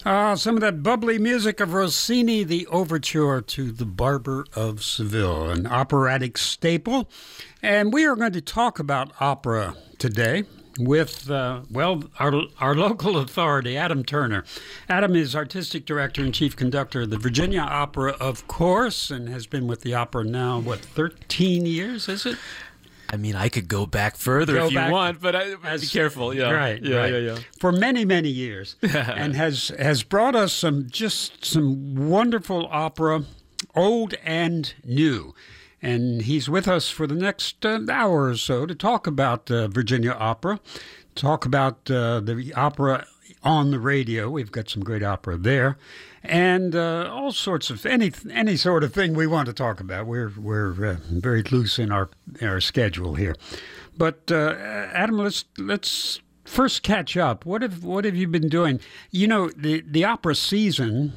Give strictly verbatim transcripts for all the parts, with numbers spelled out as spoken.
Ah, some of that bubbly music of Rossini, the overture to The Barber of Seville, an operatic staple. And we are going to talk about opera today with, uh, well, our, our local authority, Adam Turner. Adam is artistic director and chief conductor of the Virginia Opera, of course, and has been with the opera now, what, thirteen years, is it? I mean, I could go back further go if you back want, but I, as, be careful. Yeah, right, yeah, right. yeah, yeah. For many, many years, and has has brought us some just some wonderful opera, old and new. And he's with us for the next uh, hour or so to talk about uh, Virginia Opera, talk about uh, the opera on the radio. We've got some great opera there, and uh, all sorts of any any sort of thing we want to talk about. We're we're uh, very loose in our our schedule here, but uh, Adam, let's let's first catch up. What have what have you been doing? You know, the the opera season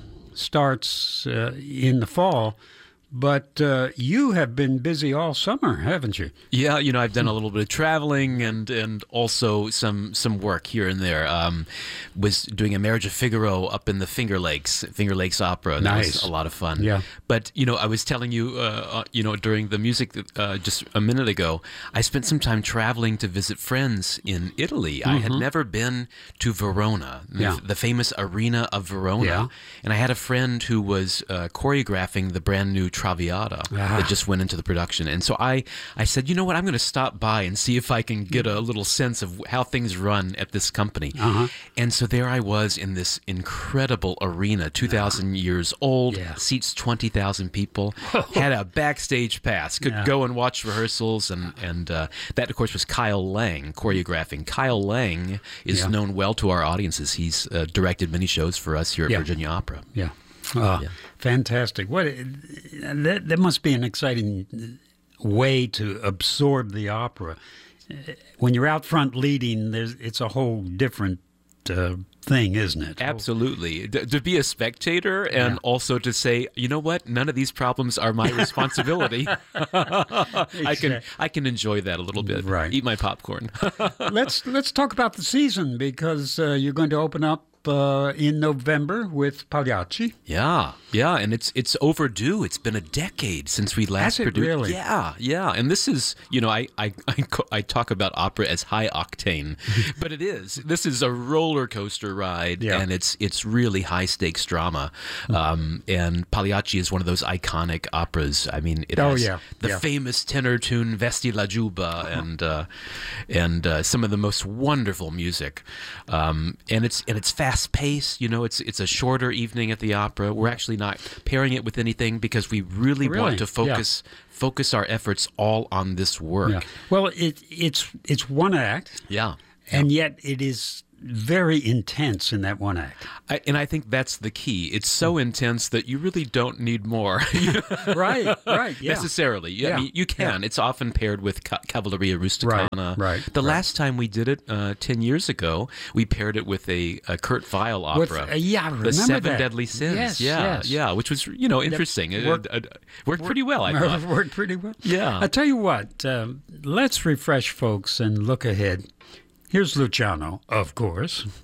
starts uh, in the fall. But uh, you have been busy all summer, haven't you? Yeah, you know, I've done a little bit of traveling and, and also some some work here and there. Um, was doing a Marriage of Figaro up in the Finger Lakes, Finger Lakes Opera. That Nice. was a lot of fun. Yeah. But, you know, I was telling you, uh, uh, you know, during the music uh, just a minute ago, I spent some time traveling to visit friends in Italy. Mm-hmm. I had never been to Verona, Yeah. the, the famous Arena of Verona. Yeah. And I had a friend who was uh, choreographing the brand new Traviata Ah. that just went into the production. And so I, I said, you know what, I'm going to stop by and see if I can get a little sense of how things run at this company. Uh-huh. And so there I was in this incredible arena, two thousand years old, Yeah. seats twenty thousand people, had a backstage pass, could Yeah. go and watch rehearsals. And, and uh, that, of course, was Kyle Lang choreographing. Kyle Lang is Yeah. known well to our audiences. He's uh, directed many shows for us here at Yeah. Virginia Opera. Yeah. Oh, Yeah. Fantastic. What that, that must be an exciting way to absorb the opera. When you're out front leading, there's it's a whole different uh, thing, isn't it? Absolutely. D- to be a spectator and Yeah. also to say, you know what, none of these problems are my responsibility. I can I can enjoy that a little bit. Right. Eat my popcorn. let's let's talk about the season because uh, you're going to open up uh, in November with Pagliacci. Yeah, yeah, and it's it's overdue. It's been a decade since we last Has it produced. really? Yeah, yeah, and this is, you know, I I, I, co- I talk about opera as high octane, but it is. This is a roller coaster ride, Yeah. and it's it's really high stakes drama. Um, and Pagliacci is one of those iconic operas. I mean, it Oh, has yeah, the yeah. famous tenor tune "Vesti la Giubba" and uh, and uh, some of the most wonderful music. Um, and it's and it's fast paced. You know, it's it's a shorter evening at the opera. We're actually not pairing it with anything because we really, Really? want to focus focus our efforts all on this work. Yeah. Well, it it's it's one act, Yeah. and yet it is very intense in that one act. I, and I think that's the key. It's so intense that you really don't need more Right, right, yeah. necessarily. I Yeah, mean, you can. It's often paired with ca- Cavalleria Rusticana. Right, right, The right. last time we did it, uh, ten years ago, we paired it with a, a Kurt Weill With- opera. uh, yeah, I The remember Seven that. Deadly Sins. Yes, yeah, yes. yeah, which was, you know, interesting. It worked- uh, uh, worked pretty well, I thought. Worked pretty well. Yeah. I tell you what, um, let's refresh folks and look ahead. Here's Luciano, of course.